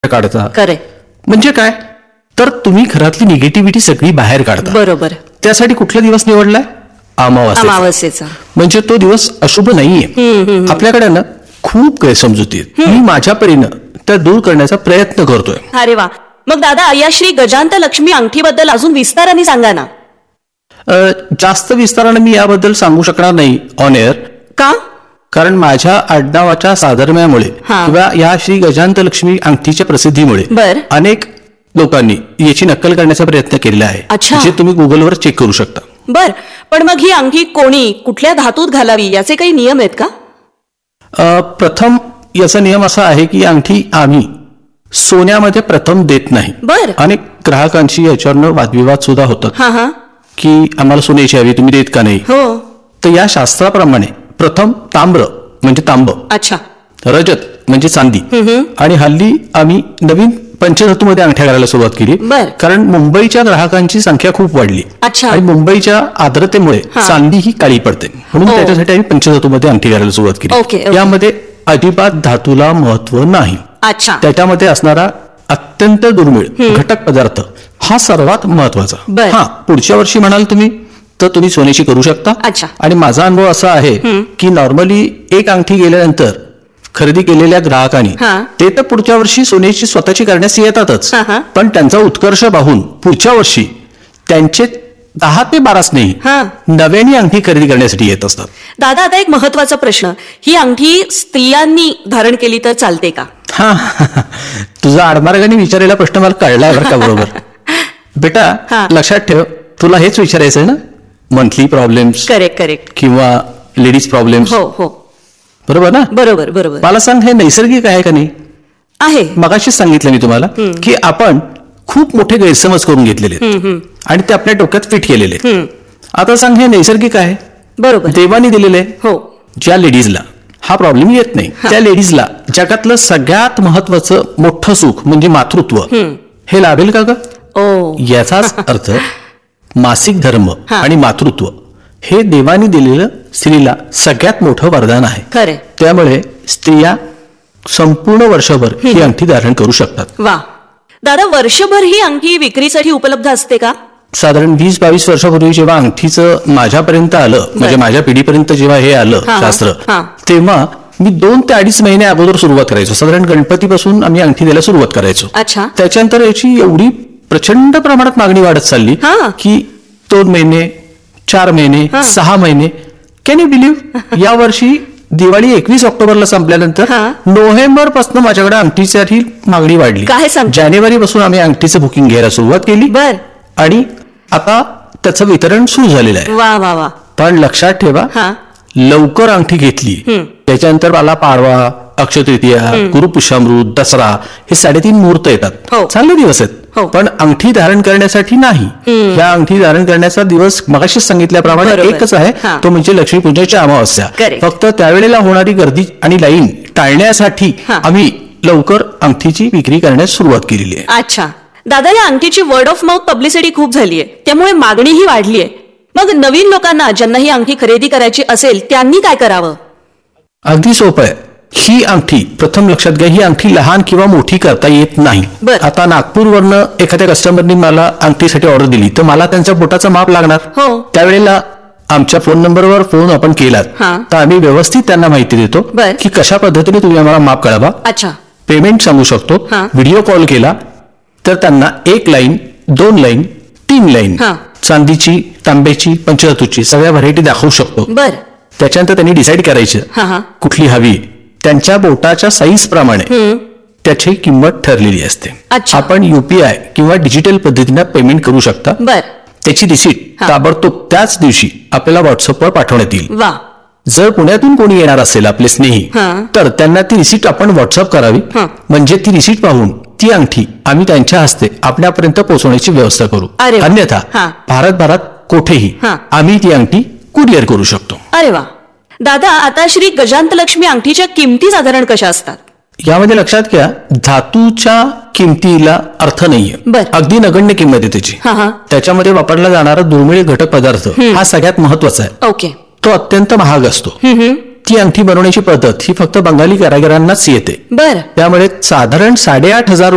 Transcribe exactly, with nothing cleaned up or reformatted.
काढता. खरे. म्हणजे काय तर तुम्ही घरातली निगेटिव्हिटी सगळी बाहेर काढता. बरोबर. त्यासाठी कुठला दिवस निवडलाय? अमावास्या. अमावास्येचा. म्हणजे तो दिवस अशुभ नाहीये. आपल्याकडे ना खूप गैरसमजुती आहेत. मी माझ्या परीनं त्या दूर करण्याचा प्रयत्न करतोय. अरे वा. मग दादा या श्री गजांत लक्ष्मी अंगठीबद्दल अजून विस्ताराने सांगा ना. जास्त विस्ताराने मी याबद्दल सांगू शकणार नाही ऑन एअर. का? कारण माझ्या आडनावाच्या साधर्म्यामुळे किंवा या श्री गजांत लक्ष्मी अंगठीच्या प्रसिद्धीमुळे अनेक लोकांनी याची नक्कल करण्याचा प्रयत्न केलेला आहे, जे तुम्ही गुगलवर चेक करू शकता. बर. पण मग ही अंगठी कोणी कुठल्या धातूत घालावी याचे काही नियम आहेत का? प्रथम याचा नियम असा आहे की अंगठी आम्ही सोन्यामध्ये प्रथम देत नाही. बर. अनेक ग्राहकांशी याच्यावरनं वादविवाद सुद्धा होतात की आम्हाला सोन्याची हवी, तुम्ही देत का नाही. हो. तर या शास्त्राप्रमाणे प्रथम ताम्र म्हणजे तांब, अच्छा, रजत म्हणजे चांदी, आणि हल्ली आम्ही नवीन पंचधातूमध्ये अंगठ्या घालायला सुरुवात केली. कारण मुंबईच्या ग्राहकांची संख्या खूप वाढली आणि मुंबईच्या आर्द्रतेमुळे चांदी ही काळी पडते, म्हणून त्याच्यासाठी आम्ही पंचधातूमध्ये अंगठी घालायला सुरुवात केली. यामध्ये अजिबात धातूला महत्व नाही. त्याच्यामध्ये असणारा अत्यंत दुर्मिळ घटक पदार्थ हा सर्वात महत्वाचा. हा, पुढच्या वर्षी म्हणाल तुम्ही तर तुम्ही सोन्याची करू शकता. आणि माझा अनुभव असा आहे की नॉर्मली एक अंगठी गेल्यानंतर खरेदी केलेल्या ग्राहकांनी ते तर पुढच्या वर्षी सोन्याची स्वतःची करण्यास येतातच, पण त्यांचा उत्कर्ष पाहून पुढच्या वर्षी त्यांचे दहा ते बाराच नाही नव्याने अंगठी खरेदी करण्यासाठी येत असतात. दादा आता एक महत्वाचा प्रश्न, ही अंगठी स्त्रियांनी धारण केली तर चालते का? हा, तुझा आडमार्गाने विचारलेला प्रश्न मला कळलाय बरं का. बरोबर बेटा, लक्षात ठेव, तुला हेच विचारायचंय ना, मंथली प्रॉब्लेम्स. Correct correct. किंवा लेडीज प्रॉब्लेम्स. हो हो, बरोबर ना. बरोबर बरोबर. मला सांग, हे नैसर्गिक आहे का नाही? आहे. मगाशीच सांगितलं मी तुम्हाला की आपण खूप मोठे गैरसमज करून घेतलेले आणि ते आपल्या डोक्यात फिट केलेले. आता सांग, हे नैसर्गिक आहे? बरोबर. देवाने दिलेले. हो. ज्या लेडीजला हा प्रॉब्लेम येत नाही त्या लेडीजला जगातलं सगळ्यात महत्वाचं मोठं सुख म्हणजे मातृत्व हे लाभेल का ग? याचाच अर्थ मासिक धर्म आणि मातृत्व हे देवाने दिलेलं स्त्रीला सगळ्यात मोठं वरदान आहे. खरे. त्यामुळे स्त्रिया संपूर्ण वर्षभर ही अंगठी धारण करू शकतात. वा. दादा, वर्षभर ही अंगठी विक्रीसाठी उपलब्ध असते का? साधारण वीस बावीस वर्षापूर्वी जेव्हा अंगठीचं माझ्यापर्यंत आलं, म्हणजे माझ्या पिढीपर्यंत जेव्हा हे आलं शास्त्र, तेव्हा मी दोन ते अडीच महिने अगोदर सुरुवात करायचो. साधारण गणपतीपासून आम्ही अंगठी द्यायला सुरुवात करायचो. त्याच्यानंतर याची एवढी प्रचंड प्रमाणात मागणी वाढत चालली की दोन महिने, चार महिने, सहा महिने. कॅन यू बिलीव्ह, या वर्षी दिवाळी एकवीस ऑक्टोबरला संपल्यानंतर नोव्हेंबर पासून माझ्याकडे अंगठीसाठी मागणी वाढली. जानेवारी पासून आम्ही अंगठीचं बुकिंग घ्यायला सुरुवात केली आणि आता त्याचं वितरण सुरू झालेलं आहे. वा वा वा. पण लक्षात ठेवा, लवकर अंगठी घेतली त्याच्यानंतर मला पाडवा, अक्षय तृतीया, गुरुपुष्यामृत, दसरा हे साडेतीन मुहूर्त येतात. चांगले दिवस आहेत, पण अंगठी धारण करण्यासाठी नाही. या अंगठी धारण करण्याचा दिवस मगाशीच सांगितल्याप्रमाणे एकच आहे, तो म्हणजे लक्ष्मीपूजनाची अमावस्या. फक्त त्यावेळेला होणारी गर्दी आणि लाईन टाळण्यासाठी आम्ही लवकर अंगठीची विक्री करण्यास सुरुवात केलेली आहे. अच्छा दादा, या अंगठीची वर्ड ऑफ माउथ पब्लिसिटी खूप झाली आहे, त्यामुळे मागणीही वाढली आहे. मग नवीन लोकांना ज्यांना ही अंगठी खरेदी करायची असेल त्यांनी काय करावं? अगदी सोपं आहे. ही अंगठी प्रथम लक्षात घ्या, ही अंगठी लहान किंवा मोठी करता येत नाही. आता नागपूरवरनं एखाद्या कस्टमरनी मला अंगठीसाठी ऑर्डर दिली तर मला त्यांच्या बोटाचं माप लागणार. त्यावेळेला आमच्या फोन नंबरवर फोन आपण केलात तर आम्ही व्यवस्थित त्यांना माहिती देतो की कशा पद्धतीने तुम्ही आम्हाला माप कळवा. अच्छा. पेमेंट सांगू शकतो. व्हिडिओ कॉल केला तर त्यांना एक लाईन, दोन लाईन, तीन लाईन, चांदीची, तांब्याची, पंचधातूची सगळ्या व्हरायटी दाखवू शकतो. त्याच्यानंतर त्यांनी डिसाईड करायचं कुठली हवी. त्यांच्या बोटाच्या साईज प्रमाणे त्याची किंमत ठरलेली असते. आपण युपीआय किंवा डिजिटल पद्धतीने पेमेंट करू शकता. त्याची रिसीट ताबडतोब त्याच दिवशी आपल्याला व्हॉट्सअपवर पाठवण्यात येईल. जर पुण्यातून कोणी येणार असेल आपले स्नेही तर त्यांना ती रिसीट आपण व्हॉट्सअप करावी, म्हणजे ती रिसीट पाहून ती अंगठी आम्ही त्यांच्या हस्ते आपल्यापर्यंत पोहोचवण्याची व्यवस्था करू. अन्यथा भारतभरात कुठेही आम्ही ती अंगठी कुरिअर करू शकतो. अरे वा. दादा, आता श्री गजांत लक्ष्मी अंगठीच्या किमती साधारण कशा असतात? यामध्ये लक्षात घ्या, धातूच्या किमतीला अर्थ नाहीये, अगदी नगण्य किंमत आहे त्याची. त्याच्यामध्ये वापरला जाणारा दुर्मिळ घटक पदार्थ हा सगळ्यात महत्वाचा आहे. ओके. तो अत्यंत महाग असतो. ती अंगठी बनवण्याची पद्धत ही फक्त बंगाली कारागिरांनाच येते. बरं. त्यामुळे साधारण साडेआठ हजार